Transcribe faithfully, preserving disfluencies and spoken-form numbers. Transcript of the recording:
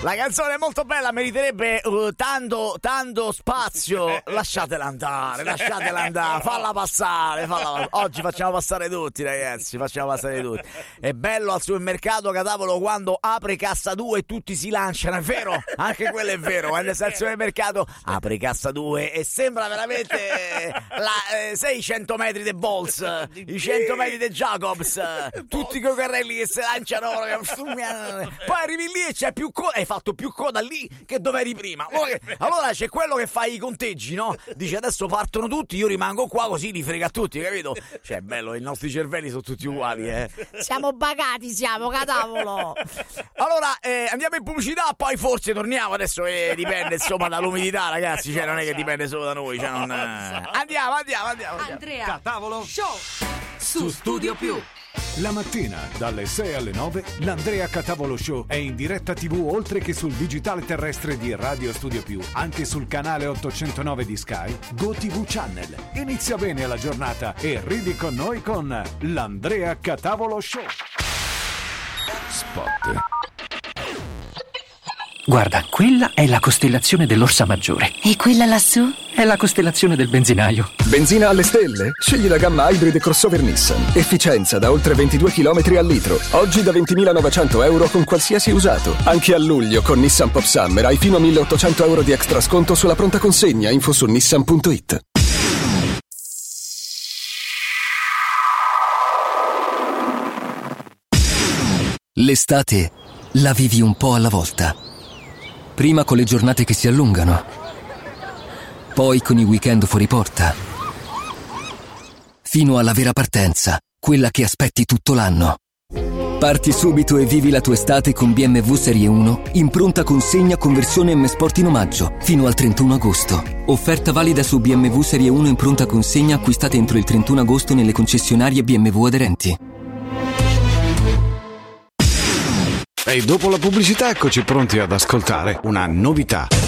La canzone è molto bella, meriterebbe uh, tanto, tanto spazio. Lasciatela andare, lasciatela andare, falla passare, falla... Oggi facciamo passare tutti, ragazzi, facciamo passare tutti. È bello al supermercato, Catavolo, quando apre cassa due e tutti si lanciano, è vero? Anche quello è vero, quando sei al supermercato apre cassa due e sembra veramente la, eh, sei i cento metri di Bols, i cento metri di Jacobs, tutti quei carrelli che si lanciano. Poi arrivi lì e c'è più coda, hai fatto più coda lì che dove eri prima. Allora c'è quello che fa i conteggi, no? Dice adesso partono tutti, io rimango qua così li frega a tutti, capito? Cioè è bello, i nostri cervelli sono tutti uguali, eh. Siamo bagati, siamo, Catavolo. Allora eh, andiamo in pubblicità, poi forse torniamo. Adesso eh, dipende insomma dall'umidità, ragazzi, cioè non è che dipende solo da noi, cioè non... Andiamo, andiamo, andiamo. Andrea Catavolo Show su Studio Più. La mattina, dalle sei alle nove, l'Andrea Catavolo Show è in diretta tivù oltre che sul digitale terrestre di Radio Studio Più, anche sul canale ottocentonove di Sky, GoTV Channel. Inizia bene la giornata e ridi con noi con l'Andrea Catavolo Show. Spot. Guarda, quella è la costellazione dell'Orsa Maggiore. E quella lassù? È la costellazione del benzinaio. Benzina alle stelle? Scegli la gamma Hybrid crossover Nissan. Efficienza da oltre ventidue chilometri al litro. Oggi da ventimilanovecento euro con qualsiasi usato. Anche a luglio con Nissan Pop Summer hai fino a milleottocento euro di extra sconto sulla pronta consegna. Info su nissan punto it. L'estate la vivi un po' alla volta. Prima con le giornate che si allungano, poi con i weekend fuori porta, fino alla vera partenza, quella che aspetti tutto l'anno. Parti subito e vivi la tua estate con B M W Serie uno in pronta consegna con versione M Sport in omaggio fino al trentuno agosto. Offerta valida su B M W Serie uno in pronta consegna acquistate entro il trentuno agosto nelle concessionarie B M W aderenti. E dopo la pubblicità eccoci pronti ad ascoltare una novità.